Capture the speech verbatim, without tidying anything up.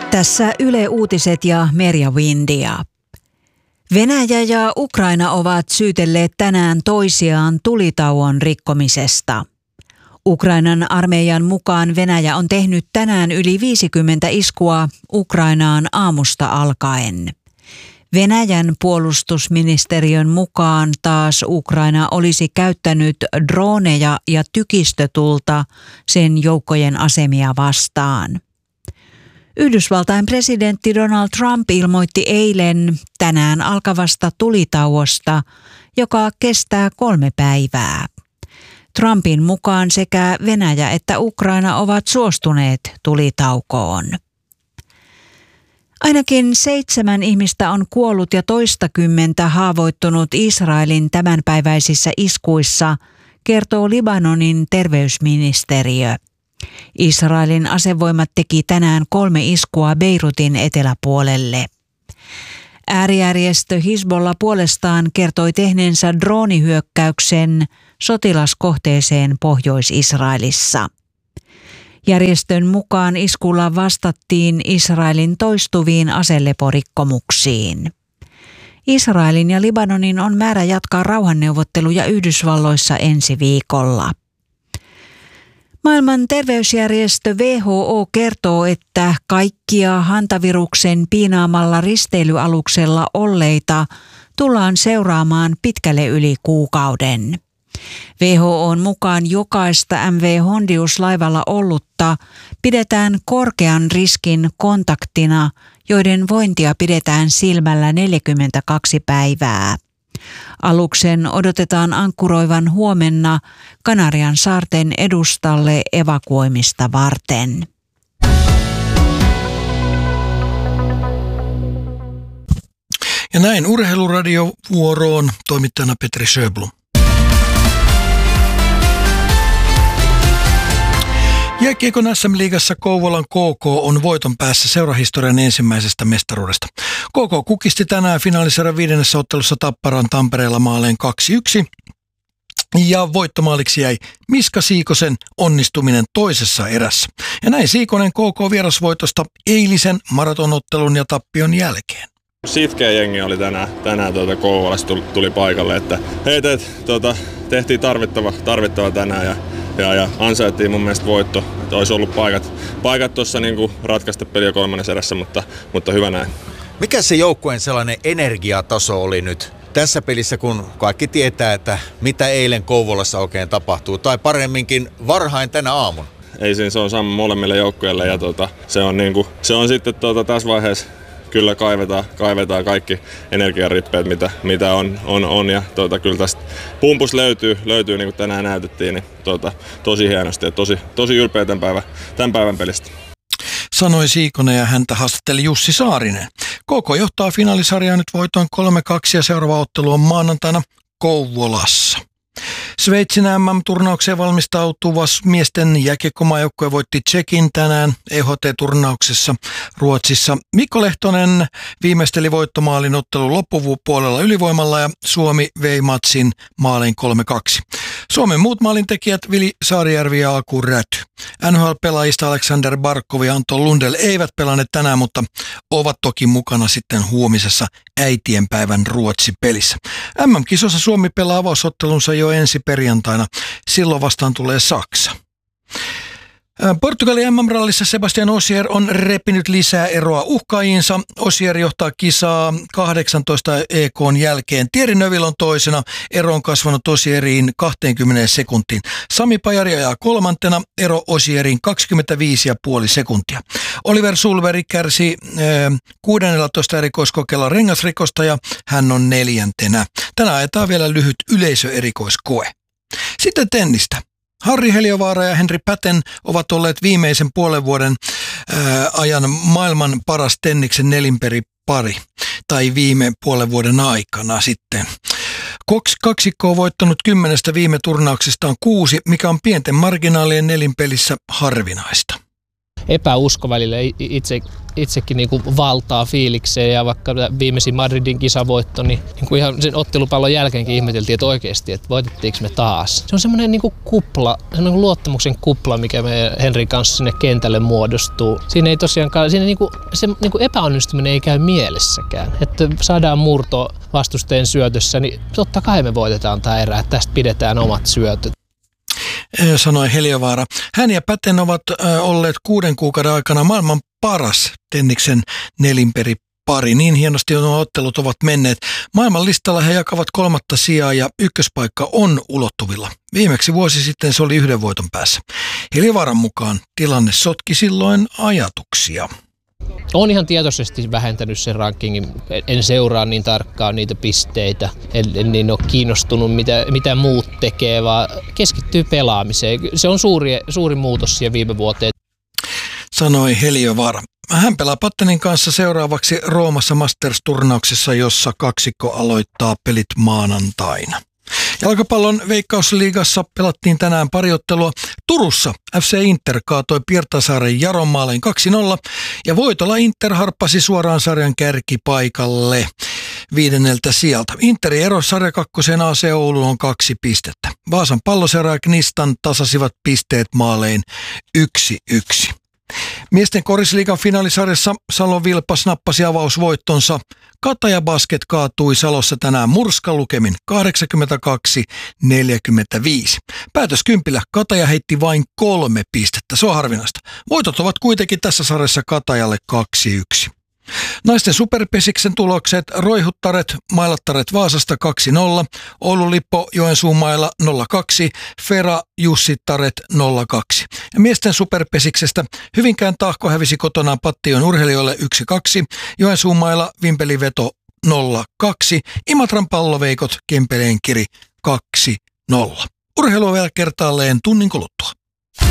Tässä Yle Uutiset ja Merja Windia. Venäjä ja Ukraina ovat syytelleet tänään toisiaan tulitauon rikkomisesta. Ukrainan armeijan mukaan Venäjä on tehnyt tänään yli viisikymmentä iskua Ukrainaan aamusta alkaen. Venäjän puolustusministeriön mukaan taas Ukraina olisi käyttänyt droneja ja tykistötulta sen joukkojen asemia vastaan. Yhdysvaltain presidentti Donald Trump ilmoitti eilen tänään alkavasta tulitauosta, joka kestää kolme päivää. Trumpin mukaan sekä Venäjä että Ukraina ovat suostuneet tulitaukoon. Ainakin seitsemän ihmistä on kuollut ja toistakymmentä haavoittunut Israelin tämänpäiväisissä iskuissa, kertoo Libanonin terveysministeriö. Israelin asevoimat teki tänään kolme iskua Beirutin eteläpuolelle. Äärijärjestö Hizbollah puolestaan kertoi tehneensä droonihyökkäyksen sotilaskohteeseen Pohjois-Israelissa. Järjestön mukaan iskulla vastattiin Israelin toistuviin aseleporikkomuksiin. Israelin ja Libanonin on määrä jatkaa rauhanneuvotteluja Yhdysvalloissa ensi viikolla. Maailman terveysjärjestö W H O kertoo, että kaikkia hantaviruksen piinaamalla risteilyaluksella olleita tullaan seuraamaan pitkälle yli kuukauden. W H O:n mukaan jokaista M V Hondius-laivalla ollutta pidetään korkean riskin kontaktina, joiden vointia pidetään silmällä neljäkymmentäkaksi päivää. Aluksen odotetaan ankkuroivan huomenna Kanarian saarten edustalle evakuoimista varten. Ja näin urheiluradiovuoroon toimittajana Petri Sjöblom. Jääkiekon S M-liigassa Kouvolan K K on voiton päässä seurahistorian ensimmäisestä mestaruudesta. K K kukisti tänään finaalisarjan viidennessä ottelussa Tapparan Tampereella maaleen kaksi yksi. Ja voittomaaliksi jäi Miska Siikosen onnistuminen toisessa erässä. Ja näin Siikonen K K vierasvoitosta eilisen maratonottelun ja tappion jälkeen. Sitkeä jengi oli tänään, tänään tuota Kouvolassa tuli, tuli paikalle, että hei teet, tuota, tehtiin tarvittava, tarvittava tänään ja, ja, ja ansaittiin mun mielestä voitto. Että olisi ollut paikat, paikat tuossa niinku ratkaista peliä kolmannessa erässä, mutta, mutta hyvä näin. Mikä se joukkueen sellainen energiataso oli nyt tässä pelissä, kun kaikki tietää, että mitä eilen Kouvolassa oikein tapahtuu, tai paremminkin varhain tänä aamuna? Ei siinä, se on sama molemmille joukkueille ja tuota, se, on niinku, se on sitten tuota, tässä vaiheessa kyllä kaivetaan, kaivetaan kaikki energiarippeet, mitä, mitä on, on, on. Ja tuota, kyllä tästä pumpus löytyy, löytyy niin kuin tänään näytettiin, niin tuota, tosi hienosti ja tosi, tosi ylpeä tämän päivän, tämän päivän pelistä. Sanoi Siikonen ja häntä haastatteli Jussi Saarinen. K K johtaa finaalisarjaa nyt voitoin kolme kaksi ja seuraava ottelu on maanantaina Kouvolassa. Sveitsin M M-turnaukseen valmistautuva miesten jääkiekkomaajoukkue voitti Tšekin tänään E H T-turnauksessa Ruotsissa. Mikko Lehtonen viimeisteli voittomaalin ottelun loppupuolella ylivoimalla ja Suomi vei matsin maalin kolme kaksi. Suomen muut maalintekijät Vili Saarijärvi ja Aku Räty. N H L-pelaajista Alexander Barkov ja Anton Lundell eivät pelanneet tänään, mutta ovat toki mukana sitten huomisessa äitienpäivän Ruotsi-pelissä. M M-kisossa Suomi pelaa avausottelunsa jo ensi perjantaina. Silloin vastaan tulee Saksa. Portugalin M M-rallissa Sebastian Ogier on repinyt lisää eroa uhkaajiinsa. Ogier johtaa kisaa kahdeksantoista E K:n jälkeen. Thierry Neuville on toisena. Ero on kasvanut Ogieriin kaksikymmentä sekuntiin. Sami Pajari ajaa kolmantena. Ero Ogieriin kaksikymmentäviisi pilkku viisi sekuntia. Oliver Sulveri kärsi äh, kuudennellatoista erikoiskokeella rengasrikosta ja hän on neljäntenä. Tänään ajetaan vielä lyhyt yleisöerikoiskoe. Sitten tennistä. Harri Heliövaara ja Henri Päten ovat olleet viimeisen puolen vuoden ää, ajan maailman paras tenniksen nelinperipari, tai viime puolen vuoden aikana sitten. Kaksikko on voittanut kymmenestä viime turnauksestaan kuusi, mikä on pienten marginaalien nelinpelissä harvinaista. Epäusko välillä itse, itsekin niin kuin valtaa fiilikseen ja vaikka viimeisin Madridin kisavoitto, niin, niin kuin ihan sen ottelupallon jälkeenkin ihmeteltiin, että oikeasti, että voitettiinko me taas. Se on semmoinen niin kuin kupla, semmoinen luottamuksen kupla, mikä me Henrin kanssa sinne kentälle muodostuu. Siinä ei tosiaankaan, siinä niin kuin, se niin kuin epäonnistuminen ei käy mielessäkään. Että saadaan murto vastusteen syötössä, niin totta kai me voitetaan tämä erä, että tästä pidetään omat syötöt. Sanoi Heliövaara. Hän ja Päten ovat olleet kuuden kuukauden aikana maailman paras tenniksen nelinperipari. Niin hienosti nuo ottelut ovat menneet. Maailman listalla he jakavat kolmatta sijaa ja ykköspaikka on ulottuvilla. Viimeksi vuosi sitten se oli yhden voiton päässä. Heliövaaran mukaan tilanne sotki silloin ajatuksia. Olen ihan tietoisesti vähentänyt sen rankingin. En seuraa niin tarkkaan niitä pisteitä. En, en niin ole kiinnostunut, mitä, mitä muut tekee, vaan keskittyy pelaamiseen. Se on suuri, suuri muutos siihen viime vuoteen. Sanoi Heliövaara. Hän pelaa Pattenin kanssa seuraavaksi Roomassa Masters-turnauksessa, jossa kaksikko aloittaa pelit maanantaina. Jalkapallon Veikkausliigassa pelattiin tänään pariottelua. Turussa F C Inter kaatoi Pirtasaaren Jaron maalein kaksi nolla ja voitolla Inter harppasi suoraan sarjan kärkipaikalle viidenneltä sieltä. Interin ero sarja kakkoseen A C Ouluun on kaksi pistettä. Vaasan Palloseura ja Knistan tasasivat pisteet maalein yksi yksi. Miesten korisliigan finaalisarjassa Salon Vilpas nappasi avausvoittonsa. Kataja Basket kaatui Salossa tänään murskalukemin kahdeksankymmentäkaksi neljäkymmentäviisi. Päätöskympillä Kataja heitti vain kolme pistettä. Se on harvinaista. Voitot ovat kuitenkin tässä sarjassa Katajalle kaksi yksi. Naisten superpesiksen tulokset: Roihuttaret, Mailattaret Vaasasta kaksi nolla, Oulun Lippo Joensuun mailla nolla kaksi, Fera Jussittaret nolla kaksi. Ja miesten superpesiksestä Hyvinkään Tahko hävisi kotonaan Pattion urheilijoille yksi kaksi, Joensuun mailla Vimpeliveto nolla kaksi, Imatran palloveikot Kempeleen Kiri kaksi nolla. Urheilua vielä kertaalleen tunnin kuluttua.